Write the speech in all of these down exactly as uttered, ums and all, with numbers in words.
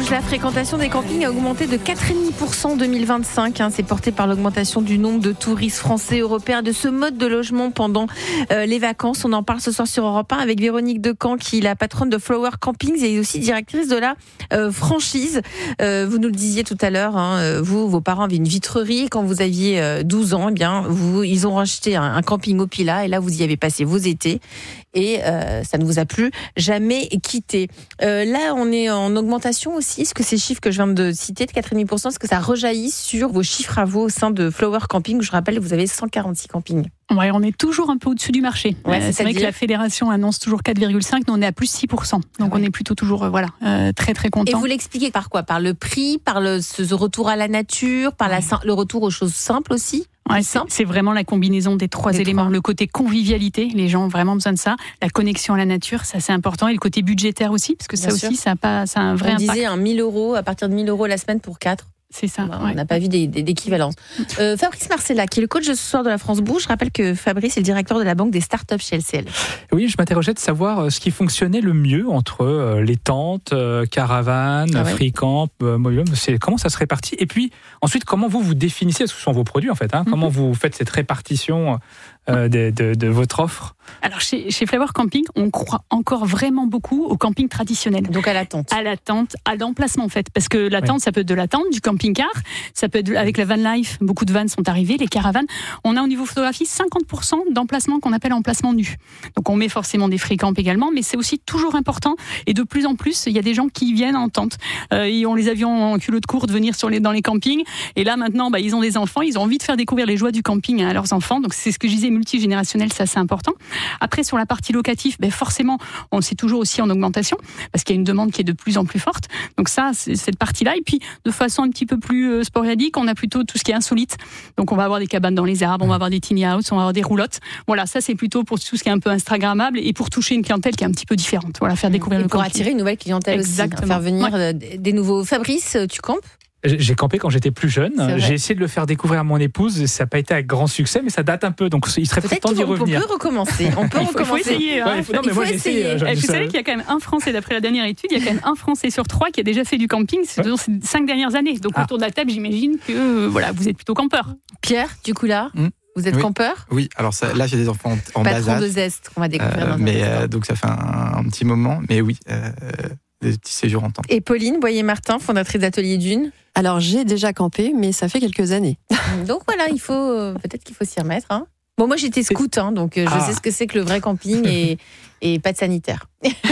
Rouge, la fréquentation des campings a augmenté de quatre virgule cinq pour cent en deux mille vingt-cinq. Hein. C'est porté par l'augmentation du nombre de touristes français, européens, de ce mode de logement pendant euh, les vacances. On en parle ce soir sur Europe un avec Véronique Decamp, qui est la patronne de Flower Campings et aussi directrice de la euh, franchise. Euh, vous nous le disiez tout à l'heure, hein, vous, vos parents avaient une vitrerie. Quand vous aviez euh, douze ans, eh bien, vous, ils ont racheté un, un camping au Pilat et là, vous y avez passé vos étés. Et euh, ça ne vous a plus jamais quitté. Euh, là, on est en augmentation aussi. Est-ce que ces chiffres que je viens de citer, de quatre virgule cinq pour cent, est-ce que ça rejaillit sur vos chiffres à vous au sein de Flower Camping? Je rappelle, vous avez cent quarante-six campings. Ouais, on est toujours un peu au-dessus du marché. Ouais, euh, c'est vrai que la fédération annonce toujours quatre virgule cinq, nous on est à plus six pour cent. Donc ah ouais. on est plutôt toujours euh, voilà, euh, très très content. Et vous l'expliquez par quoi? Par le prix, par le ce retour à la nature, par ouais. la, le retour aux choses simples aussi? Ouais, c'est, c'est vraiment la combinaison des trois des éléments. Trois. Le côté convivialité, les gens ont vraiment besoin de ça. La connexion à la nature, ça c'est important. Et le côté budgétaire aussi, parce que Bien ça sûr. aussi, ça a, pas, ça a un vrai On impact. On disait un mille euros, à partir de mille euros la semaine pour quatre. C'est ça. Bah, ouais. On n'a pas vu des, des, d'équivalence. Euh, Fabrice Marcella, qui est le coach de ce soir de la France Bouge. Je rappelle que Fabrice est le directeur de la banque des startups chez L C L. Oui, je m'interrogeais de savoir ce qui fonctionnait le mieux entre les tentes, caravanes, ah ouais. free camp, mobilhome. C'est comment ça se répartit. Et puis ensuite, comment vous vous définissez, ce sont vos produits en fait. Hein, mm-hmm. Comment vous faites cette répartition euh, de, de, de votre offre? Alors chez, chez Flower Camping, on croit encore vraiment beaucoup au camping traditionnel. Donc à la tente. À la tente, à l'emplacement en fait. Parce que la tente, oui. ça peut être de la tente, du camping-car, ça peut être avec la van life, beaucoup de vannes sont arrivées, les caravanes. On a au niveau photographie cinquante pour cent d'emplacements qu'on appelle emplacements nus. Donc on met forcément des free camps également, mais c'est aussi toujours important. Et de plus en plus, il y a des gens qui viennent en tente. Euh, et on les a vus en culotte courte venir sur les, dans les campings. Et là maintenant, bah, ils ont des enfants, ils ont envie de faire découvrir les joies du camping à leurs enfants. Donc c'est ce que je disais, multigénérationnel, ça c'est important. Après, sur la partie locative, ben forcément, on c'est toujours aussi en augmentation parce qu'il y a une demande qui est de plus en plus forte. Donc ça, c'est cette partie-là. Et puis, de façon un petit peu plus euh, sporadique, on a plutôt tout ce qui est insolite. Donc, on va avoir des cabanes dans les arbres, on va avoir des tiny houses, on va avoir des roulottes. Voilà, ça, c'est plutôt pour tout ce qui est un peu instagrammable et pour toucher une clientèle qui est un petit peu différente. Voilà, faire découvrir et le pour camping. Attirer une nouvelle clientèle Exactement. aussi, hein, faire venir ouais. des nouveaux. Fabrice, tu campes? J'ai campé quand j'étais plus jeune. J'ai essayé de le faire découvrir à mon épouse. Ça n'a pas été avec grand succès, mais ça date un peu. Donc il serait peut-être temps d'y revenir. On peut recommencer. On peut il faut, recommencer. Il faut essayer. Hein. Ouais, il faut, non, mais il faut moi, essayer. Essayé, vous savez qu'il y a quand même un Français, d'après la dernière étude, il y a quand même un Français sur trois qui a déjà fait du camping ouais. dans ces cinq dernières années. Donc ah. autour de la table, j'imagine que euh, voilà, vous êtes plutôt campeur. Pierre, du coup là, mmh. vous êtes oui. campeur? Oui. Alors ça, là, j'ai des enfants en, en bas âge. Patron de Zest, qu'on va découvrir. Euh, dans mais euh, donc ça fait un, un petit moment. Mais oui. Euh, des petits séjours en tente. Et Pauline Boyer-Martin, fondatrice d'Atelier Dune. Alors j'ai déjà campé, mais ça fait quelques années. Donc voilà, il faut euh, peut-être qu'il faut s'y remettre. Hein. Bon, moi j'étais scout, hein, donc euh, je ah. sais ce que c'est que le vrai camping et, et pas de sanitaire.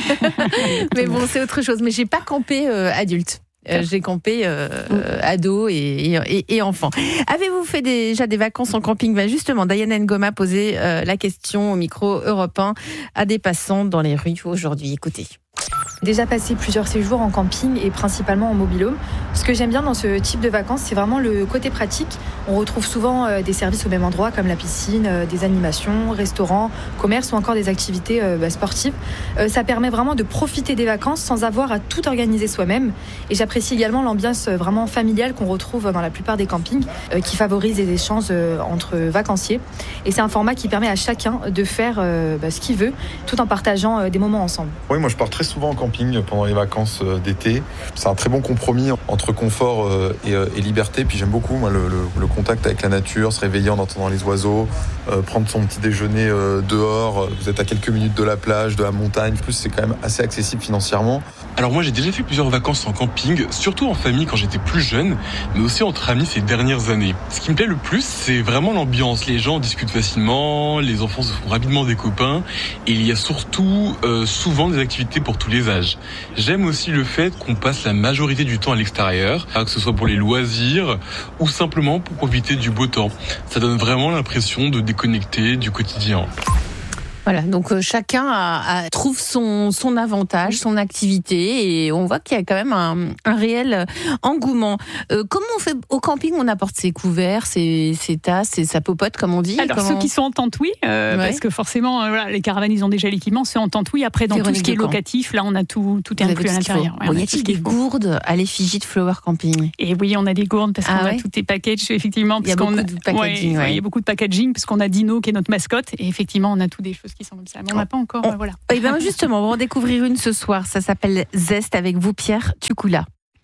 Mais bon, c'est autre chose. Mais j'ai pas campé euh, adulte. Euh, j'ai campé euh, euh, ado et, et, et enfant. Avez-vous fait déjà des vacances en camping? Ben justement, Diana Ngoma a posé euh, la question au micro Europe un à des passants dans les rues aujourd'hui. Écoutez. Déjà passé plusieurs séjours en camping et principalement en mobil-home. Ce que j'aime bien dans ce type de vacances, c'est vraiment le côté pratique. On retrouve souvent euh, des services au même endroit comme la piscine, euh, des animations, restaurants, commerces ou encore des activités euh, bah, sportives. Euh, ça permet vraiment de profiter des vacances sans avoir à tout organiser soi-même. Et j'apprécie également l'ambiance vraiment familiale qu'on retrouve dans la plupart des campings euh, qui favorise les échanges euh, entre vacanciers. Et c'est un format qui permet à chacun de faire euh, bah, ce qu'il veut tout en partageant euh, des moments ensemble. Oui, moi je pars très souvent en camping pendant les vacances d'été. C'est un très bon compromis entre confort et, et liberté. Puis j'aime beaucoup moi, le, le, le contact avec la nature, se réveiller en entendant les oiseaux, euh, prendre son petit déjeuner euh, dehors. Vous êtes à quelques minutes de la plage, de la montagne. En plus, c'est quand même assez accessible financièrement. Alors moi, j'ai déjà fait plusieurs vacances en camping, surtout en famille quand j'étais plus jeune, mais aussi entre amis ces dernières années. Ce qui me plaît le plus, c'est vraiment l'ambiance. Les gens discutent facilement, les enfants se font rapidement des copains, et il y a surtout euh, souvent des activités pour tous les âges. J'aime aussi le fait qu'on passe la majorité du temps à l'extérieur, que ce soit pour les loisirs ou simplement pour profiter du beau temps. Ça donne vraiment l'impression de déconnecter du quotidien. Voilà, donc euh, chacun a, a, trouve son, son avantage, son activité, et on voit qu'il y a quand même un, un réel engouement. Euh, comment on fait au camping? On apporte ses couverts, ses, ses tasses, ses, sa popote, comme on dit. Alors comment... ceux qui sont en tente, oui, euh, ouais. parce que forcément, euh, voilà, les caravanes, ils ont déjà l'équipement. Ceux en tente, oui. Après, dans Véronique tout ce qui est locatif, là, on a tout, tout est inclus à l'intérieur. Ouais, bon, y a-t-il des gourdes à l'effigie de Flower Camping? Et oui, on a des gourdes parce ah qu'on ouais. a tous les packages, effectivement. Il y a beaucoup a, de packaging. Ouais, ouais. Ouais, il y a beaucoup de packaging parce qu'on a Dino qui est notre mascotte, et effectivement, on a toutes des choses qui sont comme ça. Mais on n'a pas encore, on... euh, voilà. Et bien justement, on va en découvrir une ce soir. Ça s'appelle Zest avec vous, Pierre Tukoula.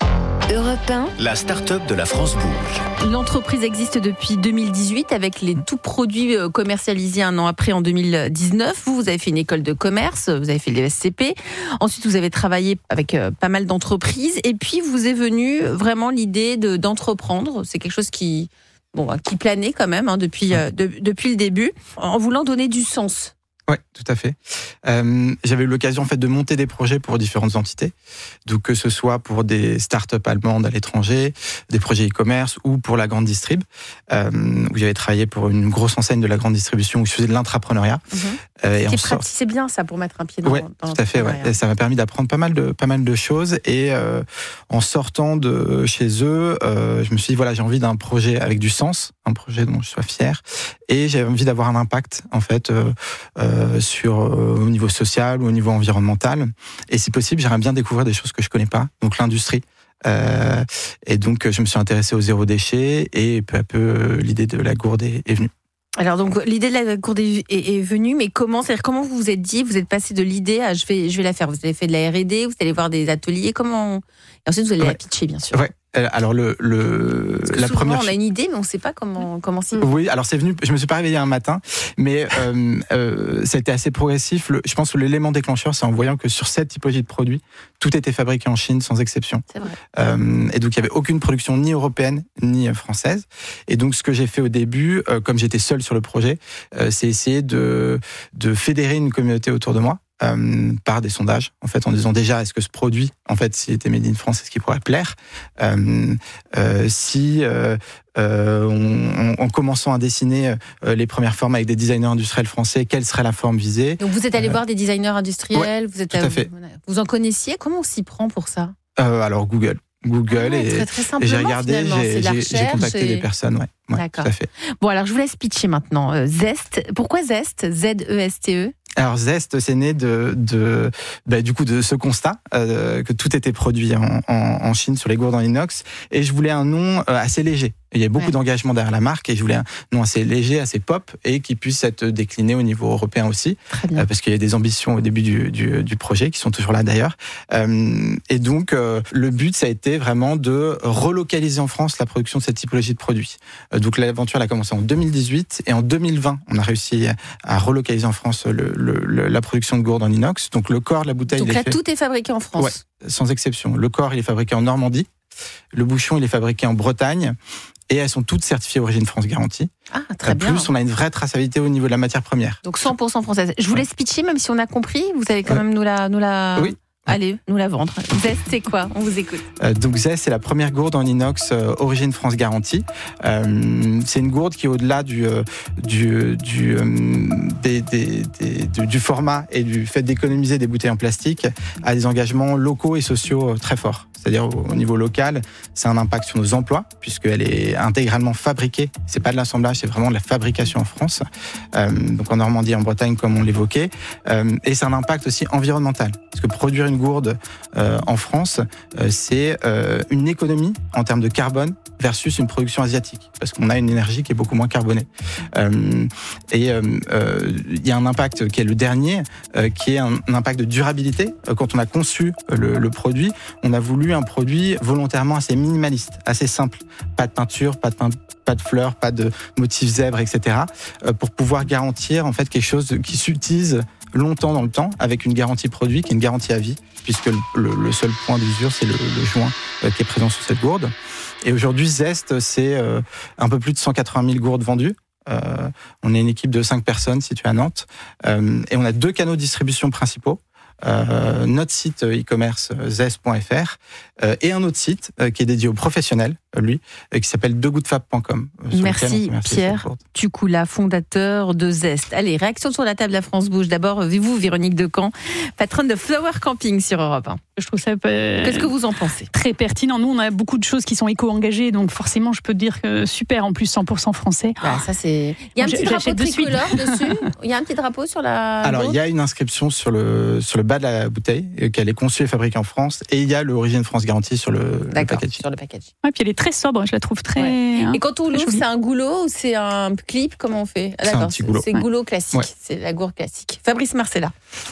Europe un, la start-up de la France bouge. L'entreprise existe depuis deux mille dix-huit avec les tout produits commercialisés un an après en deux mille dix-neuf. Vous, vous avez fait une école de commerce, vous avez fait le S C P. Ensuite, vous avez travaillé avec pas mal d'entreprises. Et puis, vous est venue vraiment l'idée de, d'entreprendre. C'est quelque chose qui, bon, qui planait quand même hein, depuis, ouais. de, depuis le début, en voulant donner du sens. Oui, tout à fait. Euh, j'avais eu l'occasion en fait de monter des projets pour différentes entités, donc que ce soit pour des startups allemandes à l'étranger, des projets e-commerce ou pour la grande distrib, euh, où j'avais travaillé pour une grosse enseigne de la grande distribution où je faisais de l'intrapreneuriat. Mmh. Euh, et c'est, sort... pratique, c'est bien ça pour mettre un pied dans, ouais, dans tout à fait. Ouais. Et ça m'a permis d'apprendre pas mal de pas mal de choses. Et euh, en sortant de chez eux, euh, je me suis dit voilà, j'ai envie d'un projet avec du sens, un projet dont je sois fier, et j'ai envie d'avoir un impact en fait. Euh, euh, sur euh, au niveau social ou au niveau environnemental, et si possible j'aimerais bien découvrir des choses que je connais pas, donc l'industrie, euh, et donc je me suis intéressé au zéro déchet, et peu à peu l'idée de la gourde est, est venue. Alors donc l'idée de la gourde est, est, est venue, mais comment, c'est-à-dire comment vous vous êtes dit, vous êtes passé de l'idée à je vais je vais la faire, vous avez fait de la R et D, vous allez voir des ateliers, comment, et ensuite vous allez ouais. la pitcher bien sûr. Ouais. Alors le, le la souvent, première on a une idée mais on ne sait pas comment comment c'est. Oui, alors c'est venu. Je me suis pas réveillé un matin, mais euh, euh, ça a été assez progressif. Le, je pense que l'élément déclencheur, c'est en voyant que sur cette typologie de produits, tout était fabriqué en Chine sans exception. C'est vrai. Euh, et donc il y avait aucune production ni européenne ni française. Et donc ce que j'ai fait au début, euh, comme j'étais seul sur le projet, euh, c'est essayer de de fédérer une communauté autour de moi. Euh, par des sondages, en fait, en disant déjà est-ce que ce produit, en fait, s'il était made in France, est-ce qu'il pourrait plaire, euh, euh, si euh, euh, on, en commençant à dessiner euh, les premières formes avec des designers industriels français, quelle serait la forme visée. Donc vous êtes allé euh, voir des designers industriels, ouais, vous êtes tout à, à fait. Vous, vous en connaissiez, comment on s'y prend pour ça? euh, Alors Google. Google ah ouais, et, très, très et j'ai regardé, j'ai, j'ai, j'ai contacté et... des personnes, ouais, ouais, D'accord. Tout à fait. Bon alors je vous laisse pitcher maintenant. Euh, Zest, pourquoi Zest? Z E S T E. Alors Zest, c'est né de, de bah, du coup de ce constat euh, que tout était produit en, en, en Chine sur les gourdes en inox, et je voulais un nom euh, assez léger. Il y a beaucoup ouais. d'engagement derrière la marque, et je voulais un nom assez léger, assez pop, et qui puisse être décliné au niveau européen aussi, euh, parce qu'il y a des ambitions au début du, du, du projet qui sont toujours là d'ailleurs. Euh, et donc euh, le but, ça a été vraiment de relocaliser en France la production de cette typologie de produits. Euh, donc l'aventure elle a commencé en deux mille dix-huit, et en deux mille vingt, on a réussi à relocaliser en France le, le, le, la production de gourdes en inox. Donc le corps de la bouteille. Donc il là, est fait... tout est fabriqué en France. Ouais, sans exception. Le corps, il est fabriqué en Normandie. Le bouchon, il est fabriqué en Bretagne. Et elles sont toutes certifiées Origine France Garantie. Ah, très bien. Plus, on a une vraie traçabilité au niveau de la matière première. Donc cent pour cent française. Je vous laisse pitcher, même si on a compris. Vous allez quand ouais. même nous la, nous la... Oui. Allez, nous la vendre. Zest, c'est quoi? On vous écoute. Euh, donc Zest, c'est la première gourde en inox euh, Origine France Garantie. Euh, c'est une gourde qui, au-delà du euh, du du, euh, des, des, des, du du format et du fait d'économiser des bouteilles en plastique, a des engagements locaux et sociaux euh, très forts. C'est-à-dire au, au niveau local, c'est un impact sur nos emplois puisqu'elle est intégralement fabriquée. C'est pas de l'assemblage, c'est vraiment de la fabrication en France. Euh, donc en Normandie, en Bretagne, comme on l'évoquait. Euh, et c'est un impact aussi environnemental parce que produire une gourde euh, en France, euh, c'est euh, une économie en termes de carbone versus une production asiatique, parce qu'on a une énergie qui est beaucoup moins carbonée. Euh, et il euh, euh, y a un impact qui est le dernier, euh, qui est un, un impact de durabilité. Euh, quand on a conçu le, le produit, on a voulu un produit volontairement assez minimaliste, assez simple. Pas de peinture, pas de peinture, pas de fleurs, pas de motifs zèbres, et cetera. Euh, pour pouvoir garantir en fait quelque chose qui s'utilise longtemps dans le temps, avec une garantie produit qui est une garantie à vie, puisque le, le, le seul point d'usure, c'est le, le joint euh, qui est présent sur cette gourde. Et aujourd'hui, Zest, c'est euh, un peu plus de cent quatre-vingt mille gourdes vendues. Euh, on est une équipe de cinq personnes située à Nantes. Euh, et on a deux canaux de distribution principaux. Euh, notre site e-commerce zest point f r euh, et un autre site euh, qui est dédié aux professionnels, lui, euh, qui s'appelle deux good fab point com. Merci Pierre Tukoula, fondateur de Zest. Allez, réaction sur la table, la France bouge. D'abord, vous, Véronique Decamp, patronne de Flower Camping sur Europe un. Je trouve ça euh, Qu'est-ce que vous en pensez? Très pertinent. Nous, on a beaucoup de choses qui sont éco-engagées, donc forcément, je peux te dire que super, en plus cent pour cent français. Ah, ça c'est. Il y a un petit drapeau tricolore dessus. Il y a un petit drapeau sur la. Alors, il y a une inscription sur le sur le bas de la bouteille, qu'elle est conçue et fabriquée en France, et il y a l'Origine France Garantie sur le, le packaging. Sur le packaging. Ouais, puis elle est très sobre, je la trouve très. Ouais. Hein, et quand on l'ouvre, c'est un goulot ou c'est un clip? Comment on fait? Ah, c'est un petit goulot. C'est ouais. goulot classique. Ouais. C'est la gourde classique. Fabrice Marcella.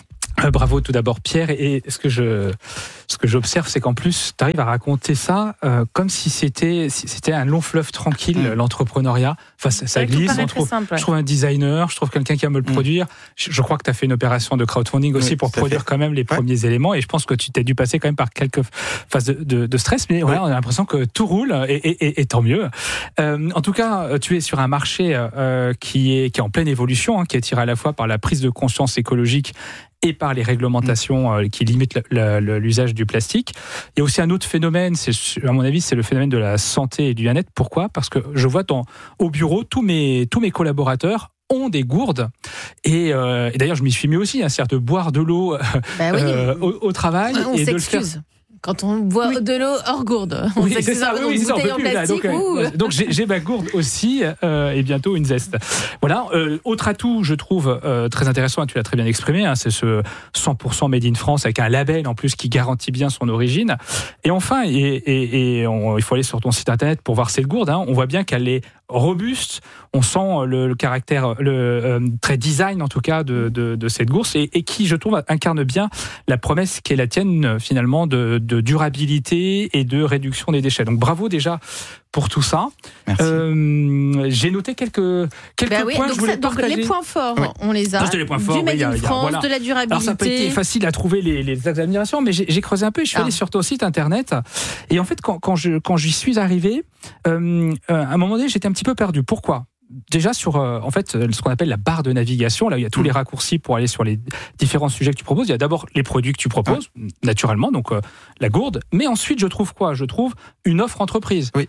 Euh, bravo tout d'abord Pierre, et, et ce que je ce que j'observe, c'est qu'en plus tu arrives à raconter ça euh, comme si c'était si c'était un long fleuve tranquille, mmh. l'entrepreneuriat. Enfin ça, ça glisse, on trouve, simple, ouais. Je trouve un designer, je trouve quelqu'un qui va me le mmh. produire. Je, je crois que tu as fait une opération de crowdfunding aussi oui, pour produire fait. quand même les ouais. premiers éléments, et je pense que tu t'es dû passer quand même par quelques phases de, de, de stress, mais ouais. voilà, on a l'impression que tout roule, et, et, et, et tant mieux. Euh, en tout cas, tu es sur un marché euh, qui est qui est en pleine évolution, hein, qui est tiré à la fois par la prise de conscience écologique et par les réglementations euh, qui limitent le, le, l'usage du plastique. Il y a aussi un autre phénomène, c'est, à mon avis, c'est le phénomène de la santé et du bien-être. Pourquoi ? Parce que je vois dans, au bureau, tous mes, tous mes collaborateurs ont des gourdes, et, euh, et d'ailleurs je m'y suis mis aussi, hein, c'est-à-dire de boire de l'eau bah oui. euh, au, au travail. On et s'excuse. De le faire... Quand on boit oui. de l'eau hors gourde, on oui, c'est ça, oui, une bouteille en plus, plastique. Là, donc, ou... euh, donc j'ai, j'ai ma gourde aussi, euh, et bientôt une zeste. Voilà. Euh, autre atout, je trouve euh, très intéressant, tu l'as très bien exprimé, hein, c'est ce cent pour cent made in France avec un label en plus qui garantit bien son origine. Et enfin, et, et, et on, il faut aller sur ton site internet pour voir cette gourde. Hein, on voit bien qu'elle est robuste. On sent le, le caractère, le euh, très design en tout cas de, de, de cette gourde, et, et qui, je trouve, incarne bien la promesse qui est la tienne finalement de, de durabilité et de réduction des déchets. Donc bravo déjà pour tout ça. Merci. Euh, j'ai noté quelques quelques bah oui, points. Donc, je voulais ça, donc les points forts, oui. on les a. Les points forts, du Made oui, in a, France, voilà. de la durabilité. Alors ça n'a pas été facile à trouver les, les admirations, mais j'ai, j'ai creusé un peu et je suis ah. allé sur ton site internet. Et en fait, quand, quand je quand j'y suis arrivé, euh, à un moment donné, j'étais un petit peu perdu. Pourquoi ? Déjà sur euh, en fait ce qu'on appelle la barre de navigation, là où il y a tous mmh. les raccourcis pour aller sur les différents sujets que tu proposes. Il y a d'abord les produits que tu proposes, ah. naturellement, donc euh, la gourde. Mais ensuite, je trouve quoi ? Je trouve une offre entreprise. Oui.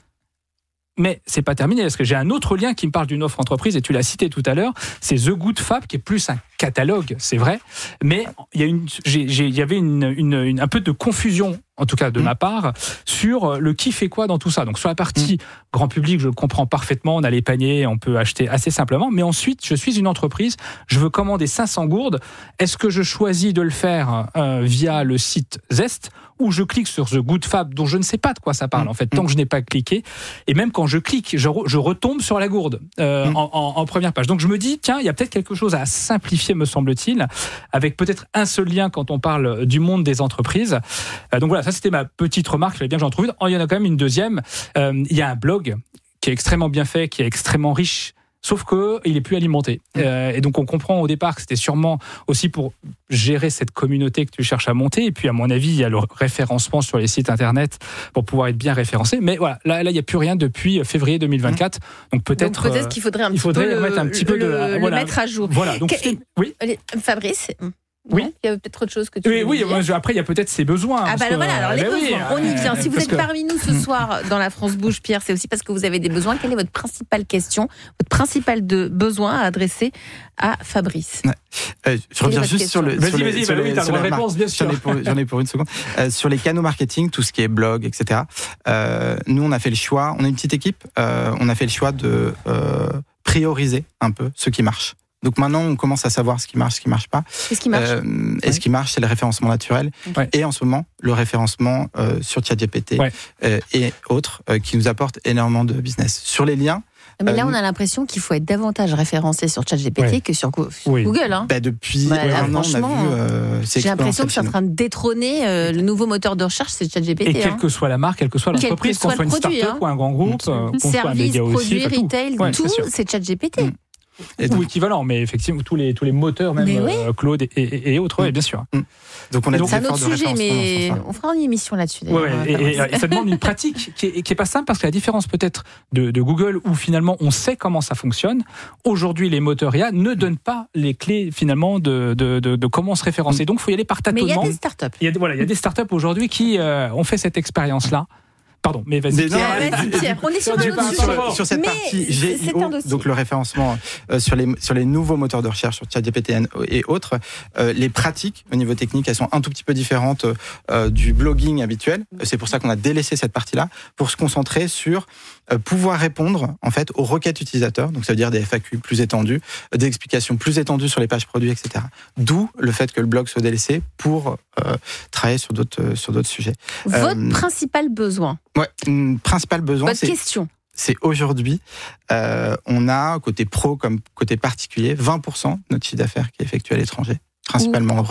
Mais c'est pas terminé, parce que j'ai un autre lien qui me parle d'une offre entreprise, et tu l'as cité tout à l'heure, c'est The Good Fab, qui est plus un catalogue, c'est vrai, mais il y a une, j'ai, j'ai, il y avait une, une, une, un peu de confusion, en tout cas de mmh. ma part, sur le qui fait quoi dans tout ça. Donc sur la partie mmh. grand public, je le comprends parfaitement, on a les paniers, on peut acheter assez simplement, mais ensuite, je suis une entreprise, je veux commander cinq cents gourdes, est-ce que je choisis de le faire euh, via le site Zest, ou je clique sur The Good Fab, dont je ne sais pas de quoi ça parle, en fait, tant que je n'ai pas cliqué. Et même quand je clique, je, re, je retombe sur la gourde euh, mmh. en, en, en première page. Donc je me dis, tiens, il y a peut-être quelque chose à simplifier, me semble-t-il, avec peut-être un seul lien quand on parle du monde des entreprises. Euh, donc voilà, ça c'était ma petite remarque, il fallait bien que j'en trouve une. Oh, il y en a quand même une deuxième. Euh, il y a un blog qui est extrêmement bien fait, qui est extrêmement riche, sauf qu'il est plus alimenté. Euh, et donc on comprend au départ que c'était sûrement aussi pour gérer cette communauté que tu cherches à monter. Et puis à mon avis, il y a le référencement sur les sites internet pour pouvoir être bien référencé. Mais voilà, là, là il n'y a plus rien depuis février deux mille vingt-quatre. Donc peut-être, donc peut-être qu'il faudrait un il petit faudrait peu mettre un petit le, peu de le, euh, voilà. le mettre à jour. Voilà. Donc que, oui. Allez, Fabrice. Oui. Non, il y a peut-être autre chose que tu oui, veux oui, dire. Moi, je, après, il y a peut-être ses besoins. Ah bah que, voilà, alors les besoins, oui, on y vient. Si vous êtes que... parmi nous ce soir dans la France Bouge, Pierre, c'est aussi parce que vous avez des besoins. Quelle est votre principale question, votre principal de besoin à adresser à Fabrice? Ouais. Euh, je reviens juste question sur le. Vas-y, sur vas-y, les, sur vas-y, les, t'as sur une les réponse, bien sûr. J'en ai pour, j'en ai pour une seconde. Euh, sur les canaux marketing, tout ce qui est blog, et cetera. Euh, nous, on a fait le choix. On est une petite équipe. Euh, on a fait le choix de euh, prioriser un peu ce qui marche. Donc maintenant, on commence à savoir ce qui marche, ce qui ne marche pas. Qu'est-ce qui marche euh, Et ce qui marche, c'est le référencement naturel. Ouais. Et en ce moment, le référencement euh, sur ChatGPT ouais. euh, et autres, euh, qui nous apportent énormément de business. Sur les liens... Mais là, on a l'impression qu'il faut être davantage référencé sur ChatGPT ouais. que sur oui. Google. Hein. Bah depuis bah, là, un an, on a vu... Euh, c'est j'ai l'impression que c'est en train de détrôner euh, le nouveau moteur de recherche, c'est ChatGPT. Et quelle hein. que soit la marque, quelle que soit l'entreprise, qu'on soit une start-up hein. ou un grand groupe, qu'on soit un média aussi. Service, produits, retail, ouais, tout, c'est ChatGPT. Mmh. Et ou équivalent, mais effectivement tous les tous les moteurs même oui. euh, Claude et, et, et autres, mmh. oui, bien sûr. Mmh. Donc on a c'est un autre sujet, mais on fera une émission là-dessus. Ouais, et, et, et ça demande une pratique qui est, qui est pas simple parce que la différence peut-être de, de Google où finalement on sait comment ça fonctionne. Aujourd'hui, les moteurs I A ne donnent pas les clés finalement de de, de, de comment se référencer. Mmh. Donc il faut y aller par tâtonnement. Mais il y a des startups. Il y a voilà, il y a des startups aujourd'hui qui euh, ont fait cette expérience là. Pardon, mais vas-y. Mais non, vas-y Pierre, on est sur un autre sujet. Sur, sur cette mais partie G I O, donc le référencement euh, sur, les, sur les nouveaux moteurs de recherche, sur ChatGPT et autres, euh, les pratiques au niveau technique, elles sont un tout petit peu différentes euh, du blogging habituel. C'est pour ça qu'on a délaissé cette partie-là, pour se concentrer sur euh, pouvoir répondre en fait aux requêtes utilisateurs, donc ça veut dire des F A Q plus étendues, des explications plus étendues sur les pages produits, et cetera. D'où le fait que le blog soit délaissé pour euh, travailler sur d'autres, euh, sur d'autres sujets. Votre euh, principal besoin Ouais, principal besoin, Votre c'est, question. c'est aujourd'hui, euh, on a, côté pro comme côté particulier, vingt pour cent de notre chiffre d'affaires qui est effectué à l'étranger, principalement en Europe.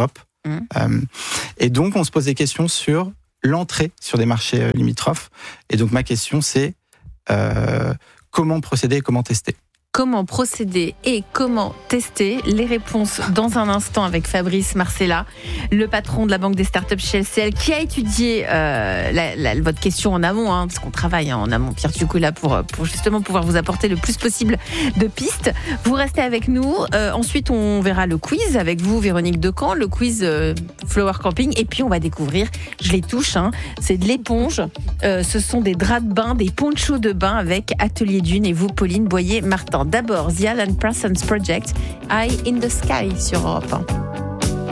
Mmh. Euh, et donc, on se pose des questions sur l'entrée sur des marchés limitrophes. Et donc, ma question, c'est euh, comment procéder et comment tester ? Comment procéder et comment tester? Les réponses dans un instant avec Fabrice Marcella, le patron de la Banque des startups chez L C L, qui a étudié euh, la, la, votre question en amont, hein, parce qu'on travaille hein, en amont, Pierre Tucoula, pour, pour justement pouvoir vous apporter le plus possible de pistes. Vous restez avec nous. Euh, ensuite, on verra le quiz avec vous, Véronique Decamp, le quiz euh, Flower Camping. Et puis, on va découvrir, je les touche, hein, c'est de l'éponge. Euh, ce sont des draps de bain, des ponchos de bain avec Atelier Dune et vous, Pauline Boyer-Martin. D'abord, The Alan Parsons Project, Eye in the Sky sur Europe un.